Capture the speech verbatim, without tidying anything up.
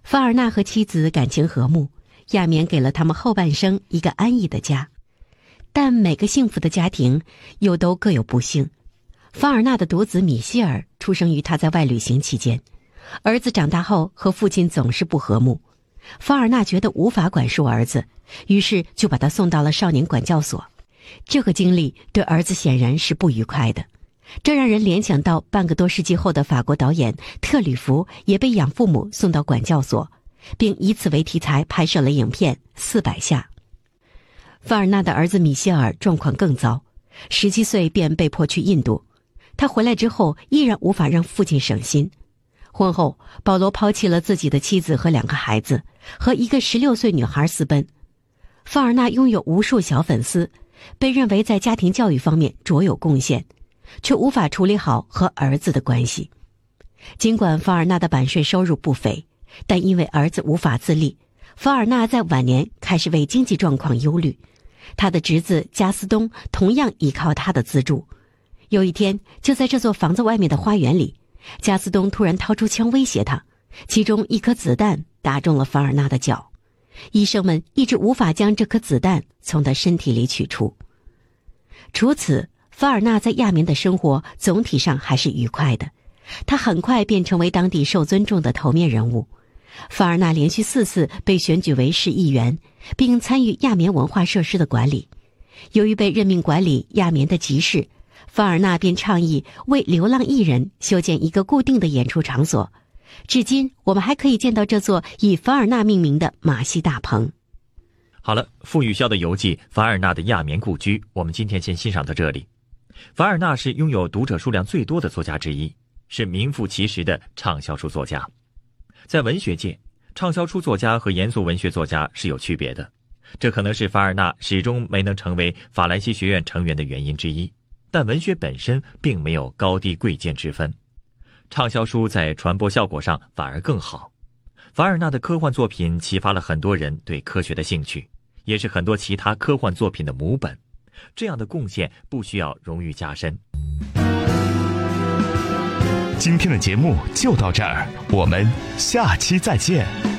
法尔纳和妻子感情和睦，亚眠给了他们后半生一个安逸的家。但每个幸福的家庭又都各有不幸。法尔纳的独子米歇尔出生于他在外旅行期间，儿子长大后和父亲总是不和睦。法尔纳觉得无法管束儿子，于是就把他送到了少年管教所。这个经历对儿子显然是不愉快的，这让人联想到半个多世纪后的法国导演特吕弗也被养父母送到管教所，并以此为题材拍摄了影片《四百下》。法尔纳的儿子米歇尔状况更糟，十七岁便被迫去印度。他回来之后依然无法让父亲省心。婚后，保罗抛弃了自己的妻子和两个孩子，和一个十六岁女孩私奔。法尔纳拥有无数小粉丝，被认为在家庭教育方面卓有贡献，却无法处理好和儿子的关系。尽管法尔纳的版税收入不菲，但因为儿子无法自立，法尔纳在晚年开始为经济状况忧虑。他的侄子加斯东同样依靠他的资助。有一天，就在这座房子外面的花园里，加斯东突然掏出枪威胁他，其中一颗子弹打中了法尔纳的脚。医生们一直无法将这颗子弹从他身体里取出。除此，法尔纳在亚眠的生活总体上还是愉快的，他很快便成为当地受尊重的头面人物。法尔纳连续四次被选举为市议员，并参与亚眠文化设施的管理。由于被任命管理亚眠的集市，法尔纳便倡议为流浪艺人修建一个固定的演出场所。至今，我们还可以见到这座以法尔纳命名的马戏大棚。 好了，傅雨潇的游记《法尔纳的亚眠故居》，我们今天先欣赏到这里。法尔纳是拥有读者数量最多的作家之一，是名副其实的畅销书作家。在文学界，畅销书作家和严肃文学作家是有区别的，这可能是法尔纳始终没能成为法兰西学院成员的原因之一。但文学本身并没有高低贵贱之分，畅销书在传播效果上反而更好。法尔纳的科幻作品启发了很多人对科学的兴趣，也是很多其他科幻作品的母本。这样的贡献不需要荣誉加身。 今天的节目就到这儿，我们下期再见。